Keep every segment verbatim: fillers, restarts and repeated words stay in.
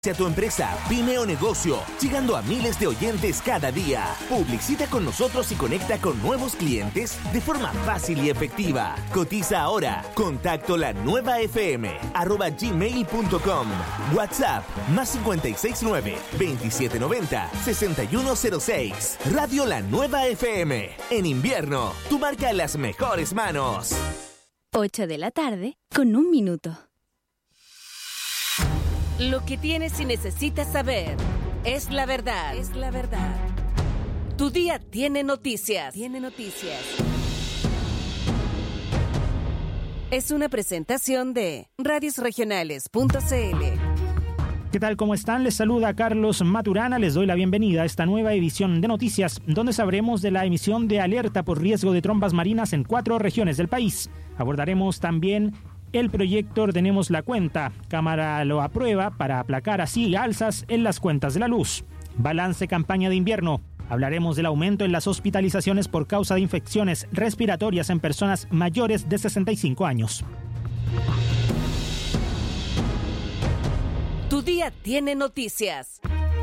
A tu empresa, pyme o negocio, llegando a miles de oyentes cada día. Publicita con nosotros y conecta con nuevos clientes de forma fácil y efectiva. Cotiza ahora. Contacto la nueva fm arroba gmail punto com. WhatsApp más cinco seis nueve, veintisiete noventa, sesenta y uno cero seis. Radio La Nueva F M. En invierno, tu marca en las mejores manos. ocho de la tarde con un minuto. Lo que tienes y necesitas saber es la verdad. Es la verdad. Tu día tiene noticias. Tiene noticias. Es una presentación de radios regionales punto c l. ¿Qué tal? ¿Cómo están? Les saluda Carlos Maturana. Les doy la bienvenida a esta nueva edición de noticias, donde sabremos de la emisión de alerta por riesgo de trombas marinas en cuatro regiones del país. Abordaremos también el proyecto Ordenemos la Cuenta. Cámara lo aprueba para aplacar así alzas en las cuentas de la luz. Balance campaña de invierno. Hablaremos del aumento en las hospitalizaciones por causa de infecciones respiratorias en personas mayores de sesenta y cinco años. Tu día tiene noticias.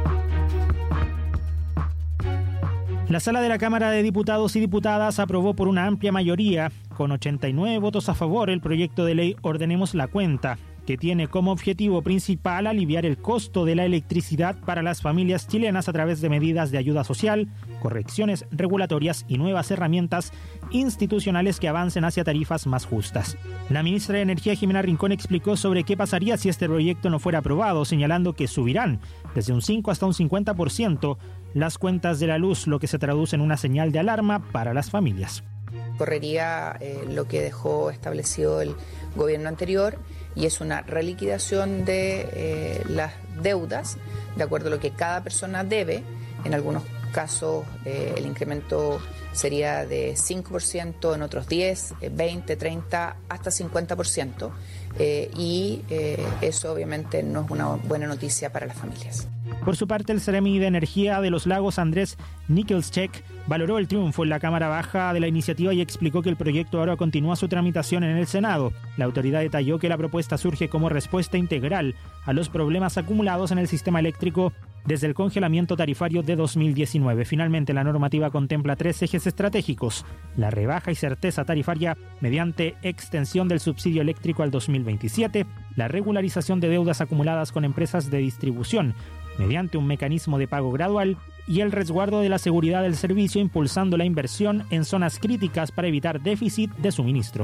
La Sala de la Cámara de Diputados y Diputadas aprobó por una amplia mayoría, con ochenta y nueve votos a favor, el proyecto de ley Ordenemos la Cuenta, que tiene como objetivo principal aliviar el costo de la electricidad para las familias chilenas a través de medidas de ayuda social, correcciones regulatorias y nuevas herramientas institucionales que avancen hacia tarifas más justas. La ministra de Energía, Jimena Rincón, explicó sobre qué pasaría si este proyecto no fuera aprobado, señalando que subirán desde un cinco hasta un cincuenta por ciento las cuentas de la luz, lo que se traduce en una señal de alarma para las familias. Correría eh, lo que dejó establecido el gobierno anterior, y es una reliquidación de eh, las deudas de acuerdo a lo que cada persona debe. En algunos casos eh, el incremento sería de cinco por ciento, en otros diez, veinte, treinta, hasta cincuenta por ciento. Eh, y eh, eso obviamente no es una buena noticia para las familias. Por su parte, el Seremi de Energía de los Lagos, Andrés Nickelschek, valoró el triunfo en la Cámara Baja de la iniciativa y explicó que el proyecto ahora continúa su tramitación en el Senado. La autoridad detalló que la propuesta surge como respuesta integral a los problemas acumulados en el sistema eléctrico desde el congelamiento tarifario de dos mil diecinueve. Finalmente, la normativa contempla tres ejes estratégicos: la rebaja y certeza tarifaria mediante extensión del subsidio eléctrico al dos mil veintisiete, la regularización de deudas acumuladas con empresas de distribución mediante un mecanismo de pago gradual y el resguardo de la seguridad del servicio, impulsando la inversión en zonas críticas para evitar déficit de suministro.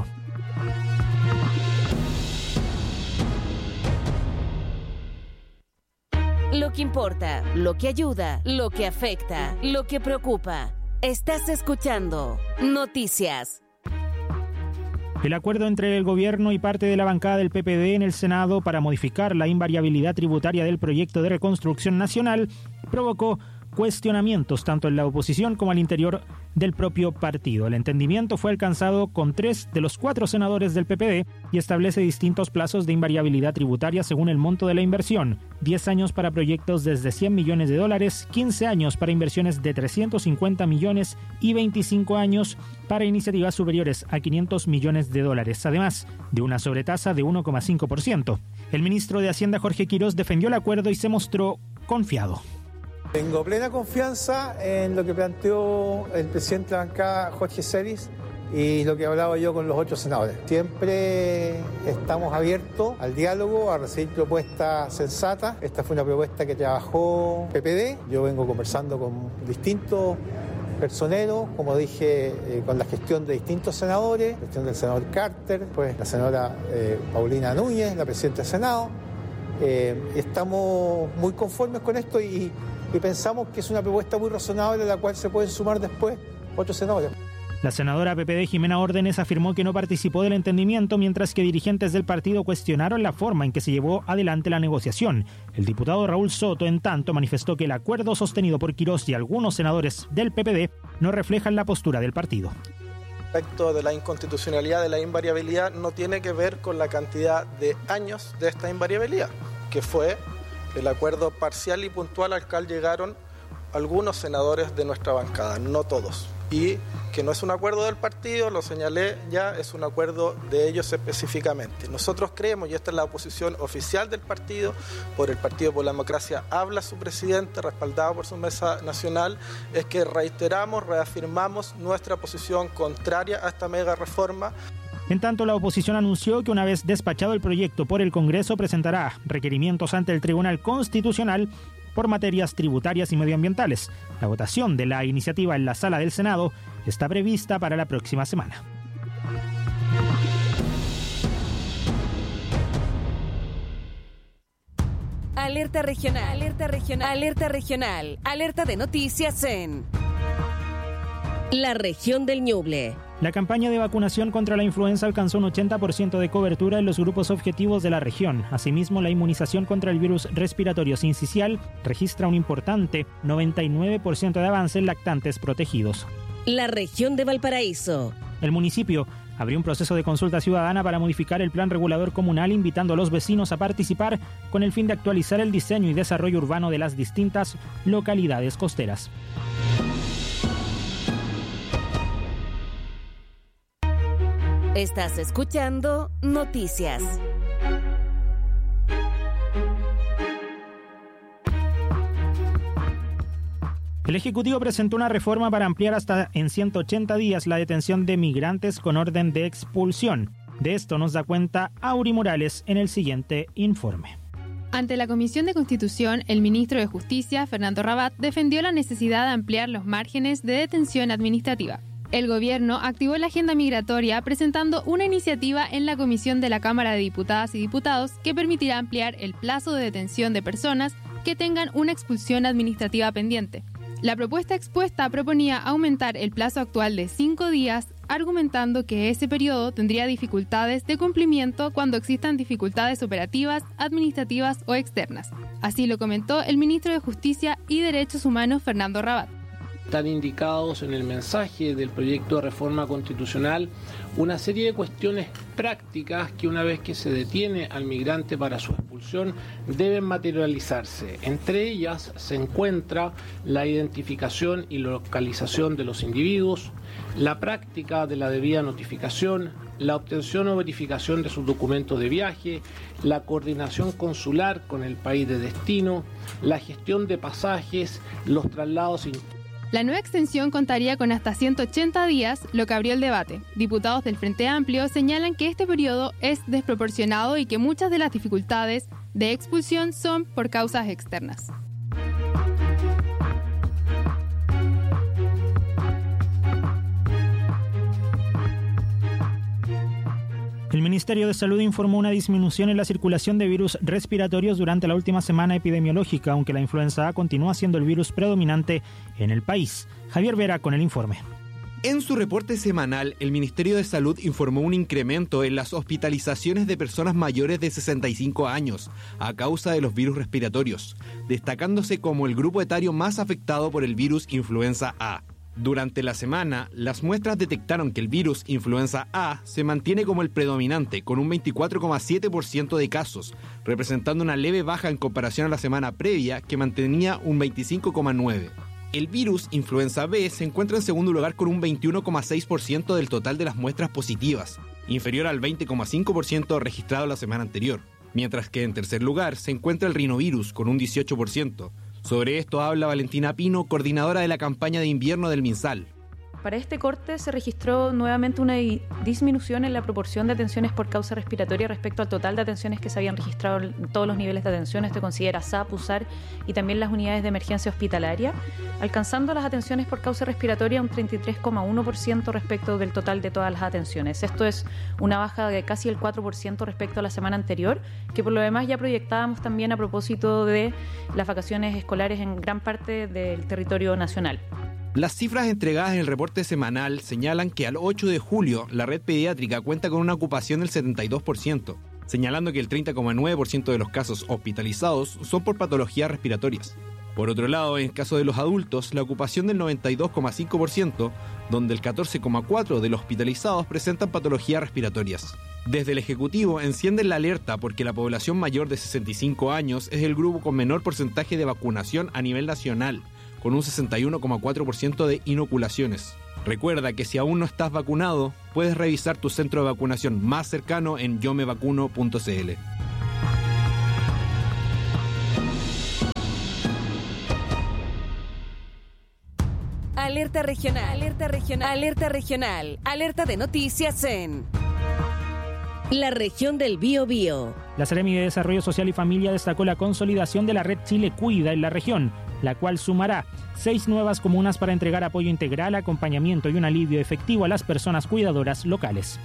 Lo que importa, lo que ayuda, lo que afecta, lo que preocupa. Estás escuchando Noticias. El acuerdo entre el gobierno y parte de la bancada del P P D en el Senado para modificar la invariabilidad tributaria del proyecto de reconstrucción nacional provocó cuestionamientos tanto en la oposición como al interior del propio partido. El entendimiento fue alcanzado con tres de los cuatro senadores del P P D y establece distintos plazos de invariabilidad tributaria según el monto de la inversión: diez años para proyectos desde cien millones de dólares, quince años para inversiones de trescientos cincuenta millones y veinticinco años para iniciativas superiores a quinientos millones de dólares, además de una sobretasa de uno coma cinco por ciento. El ministro de Hacienda, Jorge Quirós, defendió el acuerdo y se mostró confiado. Tengo plena confianza en lo que planteó el presidente de la bancada, Jorge Celis, y lo que he hablado yo con los otros senadores. Siempre estamos abiertos al diálogo, a recibir propuestas sensatas. Esta fue una propuesta que trabajó P P D. Yo vengo conversando con distintos personeros, como dije, eh, con la gestión de distintos senadores, la gestión del senador Carter, pues la senadora eh, Paulina Núñez, la presidenta del Senado. Eh, estamos muy conformes con esto y y pensamos que es una propuesta muy razonable a la cual se pueden sumar después otros senadores. La senadora P P D, Jimena Órdenes, afirmó que no participó del entendimiento, mientras que dirigentes del partido cuestionaron la forma en que se llevó adelante la negociación. El diputado Raúl Soto, en tanto, manifestó que el acuerdo sostenido por Quirós y algunos senadores del P P D no reflejan la postura del partido. Respecto de la inconstitucionalidad de la invariabilidad, no tiene que ver con la cantidad de años de esta invariabilidad, que fue el acuerdo parcial y puntual al cual llegaron algunos senadores de nuestra bancada, no todos. y que no es un acuerdo del partido, lo señalé ya, es un acuerdo de ellos específicamente. Nosotros creemos, y esta es la posición oficial del partido, por el Partido por la Democracia habla su presidente, respaldado por su mesa nacional, es que reiteramos, reafirmamos nuestra posición contraria a esta mega reforma. En tanto, la oposición anunció que una vez despachado el proyecto por el Congreso presentará requerimientos ante el Tribunal Constitucional por materias tributarias y medioambientales. La votación de la iniciativa en la sala del Senado está prevista para la próxima semana. Alerta regional, alerta regional, alerta regional, alerta de noticias en la región del Ñuble. La campaña de vacunación contra la influenza alcanzó un ochenta por ciento de cobertura en los grupos objetivos de la región. Asimismo, la inmunización contra el virus respiratorio sincicial registra un importante noventa y nueve por ciento de avance en lactantes protegidos. La región de Valparaíso. El municipio abrió un proceso de consulta ciudadana para modificar el plan regulador comunal, invitando a los vecinos a participar con el fin de actualizar el diseño y desarrollo urbano de las distintas localidades costeras. Estás escuchando Noticias. El Ejecutivo presentó una reforma para ampliar hasta en ciento ochenta días la detención de migrantes con orden de expulsión. De esto nos da cuenta Auri Morales en el siguiente informe. Ante la Comisión de Constitución, el ministro de Justicia, Fernando Rabat, defendió la necesidad de ampliar los márgenes de detención administrativa. El gobierno activó la agenda migratoria presentando una iniciativa en la Comisión de la Cámara de Diputadas y Diputados que permitirá ampliar el plazo de detención de personas que tengan una expulsión administrativa pendiente. La propuesta expuesta proponía aumentar el plazo actual de cinco días, argumentando que ese periodo tendría dificultades de cumplimiento cuando existan dificultades operativas, administrativas o externas. Así lo comentó el ministro de Justicia y Derechos Humanos, Fernando Rabat. Están indicados en el mensaje del proyecto de reforma constitucional una serie de cuestiones prácticas que una vez que se detiene al migrante para su expulsión deben materializarse. Entre ellas se encuentra la identificación y localización de los individuos, la práctica de la debida notificación, la obtención o verificación de sus documentos de viaje, la coordinación consular con el país de destino, la gestión de pasajes, los traslados internos. La nueva extensión contaría con hasta ciento ochenta días, lo que abrió el debate. Diputados del Frente Amplio señalan que este periodo es desproporcionado y que muchas de las dificultades de expulsión son por causas externas. El Ministerio de Salud informó una disminución en la circulación de virus respiratorios durante la última semana epidemiológica, aunque la influenza A continúa siendo el virus predominante en el país. Javier Vera con el informe. En su reporte semanal, el Ministerio de Salud informó un incremento en las hospitalizaciones de personas mayores de sesenta y cinco años a causa de los virus respiratorios, destacándose como el grupo etario más afectado por el virus influenza A. Durante la semana, las muestras detectaron que el virus influenza A se mantiene como el predominante, con un veinticuatro coma siete por ciento de casos, representando una leve baja en comparación a la semana previa, que mantenía un veinticinco coma nueve por ciento. El virus influenza B se encuentra en segundo lugar con un veintiuno coma seis por ciento del total de las muestras positivas, inferior al veinte coma cinco por ciento registrado la semana anterior, mientras que en tercer lugar se encuentra el rinovirus con un dieciocho por ciento. Sobre esto habla Valentina Pino, coordinadora de la campaña de invierno del MinSal. Para este corte se registró nuevamente una disminución en la proporción de atenciones por causa respiratoria respecto al total de atenciones que se habían registrado en todos los niveles de atención. Esto considera S A P, U S A R y también las unidades de emergencia hospitalaria, alcanzando las atenciones por causa respiratoria un treinta y tres coma uno por ciento respecto del total de todas las atenciones. Esto es una baja de casi el cuatro por ciento respecto a la semana anterior, que por lo demás ya proyectábamos también a propósito de las vacaciones escolares en gran parte del territorio nacional. Las cifras entregadas en el reporte semanal señalan que al ocho de julio la red pediátrica cuenta con una ocupación del setenta y dos por ciento, señalando que el treinta coma nueve por ciento de los casos hospitalizados son por patologías respiratorias. Por otro lado, en el caso de los adultos, la ocupación del noventa y dos coma cinco por ciento, donde el catorce coma cuatro por ciento de los hospitalizados presentan patologías respiratorias. Desde el Ejecutivo encienden la alerta porque la población mayor de sesenta y cinco años es el grupo con menor porcentaje de vacunación a nivel nacional, con un sesenta y uno coma cuatro por ciento de inoculaciones. Recuerda que si aún no estás vacunado, puedes revisar tu centro de vacunación más cercano en yo me vacuno punto c l. Alerta regional, alerta regional, alerta regional, alerta de noticias en la región del Biobío. La Seremi de Desarrollo Social y Familia destacó la consolidación de la red Chile Cuida en la región, la cual sumará seis nuevas comunas para entregar apoyo integral, acompañamiento y un alivio efectivo a las personas cuidadoras locales.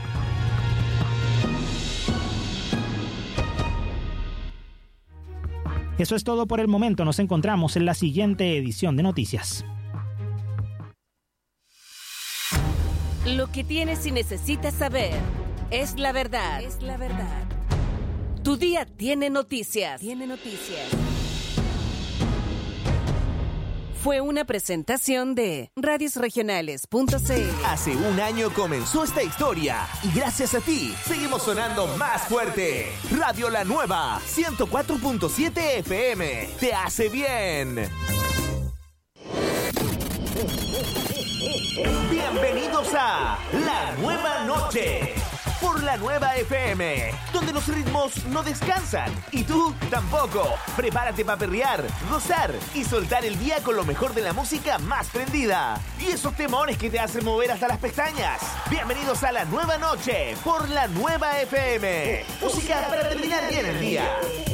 Eso es todo por el momento. Nos encontramos en la siguiente edición de Noticias. Lo que tienes y necesitas saber es la verdad. Es la verdad. Tu día tiene noticias. Tiene noticias. Fue una presentación de radios regionales punto c l. Hace un año comenzó esta historia y gracias a ti seguimos sonando más fuerte. Radio La Nueva ciento cuatro punto siete F M te hace bien. Bienvenidos a La Nueva Noche por La Nueva F M, donde los ritmos no descansan y tú tampoco. Prepárate para perrear, gozar y soltar el día con lo mejor de la música más prendida y esos temones que te hacen mover hasta las pestañas. Bienvenidos a La Nueva Noche por La Nueva F M. Música para terminar bien el día.